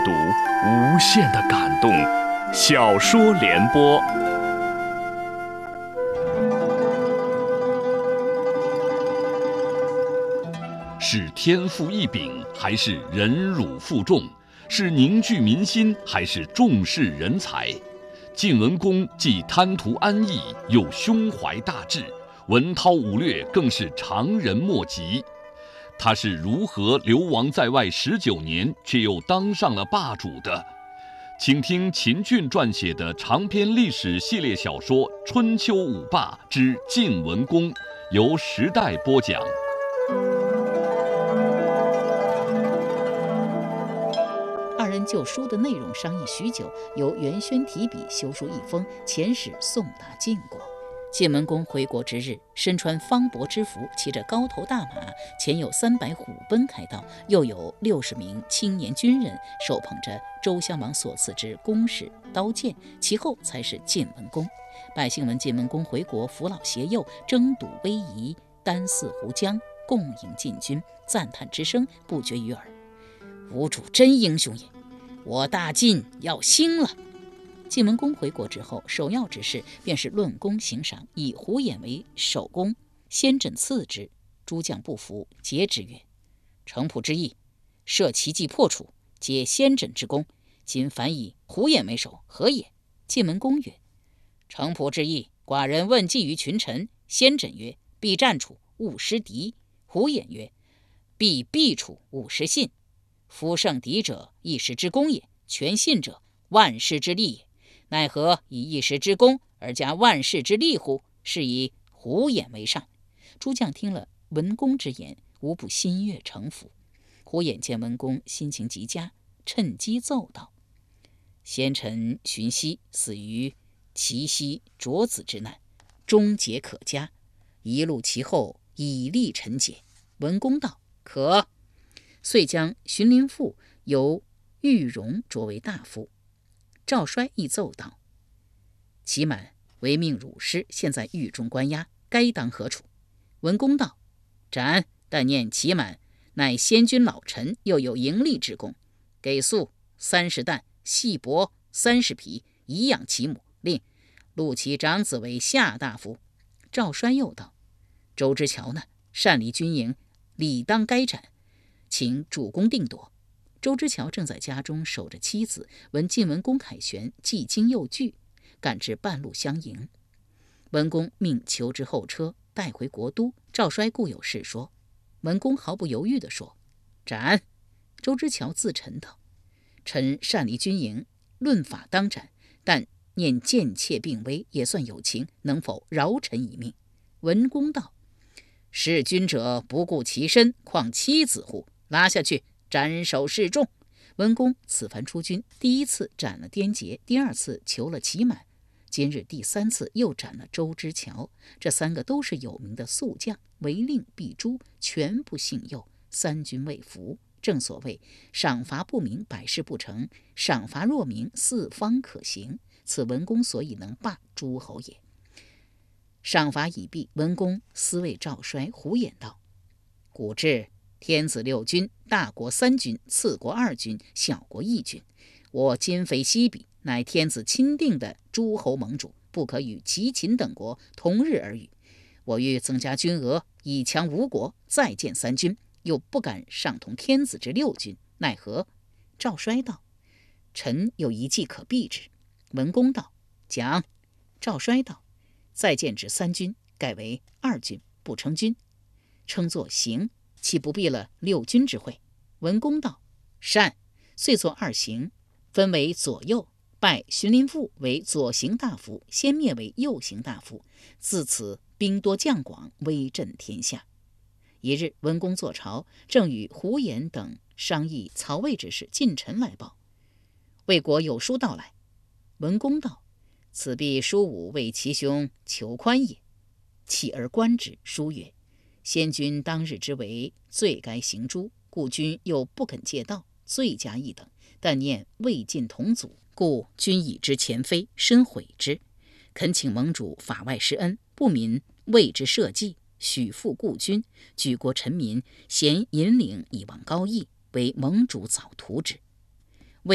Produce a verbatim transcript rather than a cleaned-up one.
读，无限的感动。小说联播，是天赋异禀，还是忍辱负重？是凝聚民心，还是重视人才？晋文公既贪图安逸，又胸怀大志，文韬武略更是常人莫及。他是如何流亡在外十九年，却又当上了霸主的？请听秦俊撰写的长篇历史系列小说《春秋五霸之晋文公》，由时代播讲。 二人就书的内容商议许久，由元轩提笔修书一封，遣使送达晋国。晋文公回国之日，身穿方伯之服，骑着高头大马，前有三百虎奔开道，又有六十名青年军人手捧着周襄王所赐之弓矢刀剑，其后才是晋文公。百姓闻晋文公回国，扶老携幼，争睹威仪，单泗湖江，共迎晋军，赞叹之声不绝于耳。吾主真英雄也，我大晋要兴了。晋文公回国之后，首要之事便是论功行赏，以胡偃为首功，先轸次之。诸将不服，诘之曰：程普之意，设奇计破楚，皆先轸之功，今反以胡偃为首，何也？晋文公曰：程普之意，寡人问计于群臣，先轸曰：必战楚，勿失敌；胡偃曰：必避楚，勿失信。夫胜敌者，一时之功也；全信者，万世之利也。奈何以一时之功而加万世之利乎？是以胡偃为上。诸将听了文公之言，无不心悦诚服。胡偃见文公心情极佳，趁机奏道：先臣荀息死于齐奚卓子之难，终节可嘉，一路其后，以力臣节。文公道：可。遂将荀林父由玉荣擢为大夫。赵衰亦奏道：齐满违命辱师，现在狱中关押，该当何处？文公道：斩！但念齐满乃先君老臣，又有盈利之功，给粟三十担，细帛三十匹，以养其母，令录其长子为下大夫。赵衰又道：周之乔呢，擅离军营，理当该斩，请主公定夺。周之乔正在家中守着妻子，闻晋文公凯旋，既惊又惧，赶至半路相迎。文公命求之后车，带回国都。赵衰固有事说，文公毫不犹豫地说：斩！周之乔自陈道：臣擅离军营，论法当斩，但念贱妾病危，也算有情，能否饶臣一命？文公道：弑君者不顾其身，况妻子乎？拉下去，斩首示众。文公此番出军，第一次斩了颠杰，第二次囚了齐满，今日第三次又斩了周之乔。这三个都是有名的宿将，违令必诛，全不信诱，三军未服。正所谓赏罚不明，百事不成；赏罚若明，四方可行。此文公所以能霸诸侯也。赏罚已毕，文公思谓赵衰、胡偃道：古至天子六军，大国三军，次国二军，小国一军。我今非昔比，乃天子钦定的诸侯盟主，不可与齐秦等国同日而语。我欲增加军额，以强吴国，再建三军，又不敢上同天子之六军，奈何？赵衰道：臣有一计可避之。文公道：讲。赵衰道：再建之三军，改为二军，不称军，称作行，岂不避了六军之会？文公道：善。遂作二行，分为左右，拜荀林父为左行大夫，先灭为右行大夫。自此兵多将广，威震天下。一日，文公坐朝，正与胡偃等商议曹魏之事，近臣来报，魏国有书到来。文公道：此必叔武为其兄求宽也。弃而观之，书曰：先君当日之为，罪该行诛，故君又不肯借道，罪加一等。但念魏晋同祖，故君以之前非，深悔之。恳请盟主法外施恩，不泯魏之社稷，许复故君，举国臣民，咸引领以望高义，为盟主早图之。